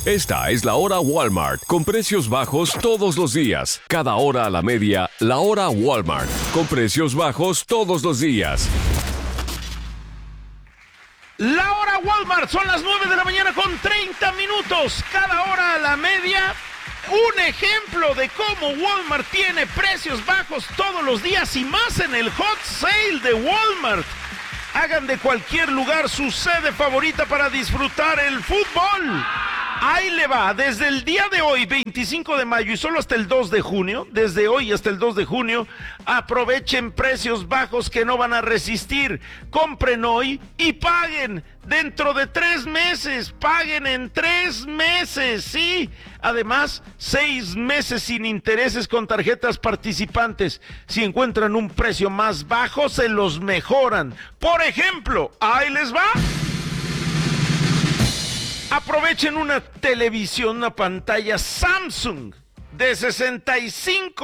Esta es la hora Walmart, con precios bajos todos los días. Cada hora a la media, la hora Walmart, con precios bajos todos los días. La hora Walmart, son las 9 de la mañana con 30 minutos. Cada hora a la media, un ejemplo de cómo Walmart tiene precios bajos todos los días y más en el Hot Sale de Walmart. Hagan de cualquier lugar su sede favorita para disfrutar el fútbol. Ahí le va, desde el día de hoy, 25 de mayo y solo hasta el 2 de junio, desde hoy hasta el 2 de junio, aprovechen precios bajos que no van a resistir. Compren hoy y paguen dentro de 3 meses, paguen en 3 meses, ¿sí? Además, 6 meses sin intereses con tarjetas participantes. Si encuentran un precio más bajo, se los mejoran. Por ejemplo, ahí les va. Aprovechen una televisión, una pantalla Samsung de 65